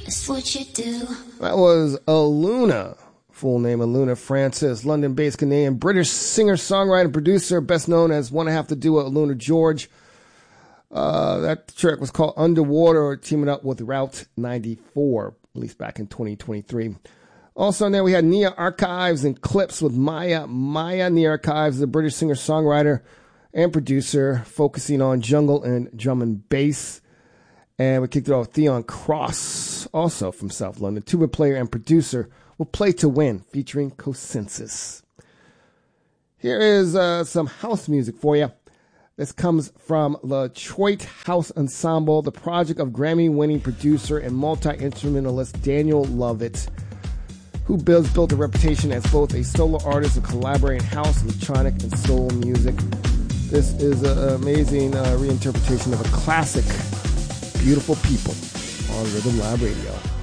That's what you do. That was Aluna. Full name Aluna Francis, London-based Canadian British singer, songwriter, producer, best known as one half the duo Aluna George. That track was called Underwater, teaming up with Route 94, released back in 2023. Also in there we had Nia Archives and Clips with Maya. Nia Archives is a British singer, songwriter, and producer, focusing on jungle and drum and bass. And we kicked it off with Theon Cross, also from South London, tuba player and producer, will Play to Win, featuring Consensus. Here is some house music for you. This comes from the Detroit House Ensemble, the project of Grammy-winning producer and multi-instrumentalist Daniel Lovett, who built a reputation as both a solo artist and collaborating house, electronic, and soul music. This is an amazing reinterpretation of a classic, Beautiful People, on Rhythm Lab Radio.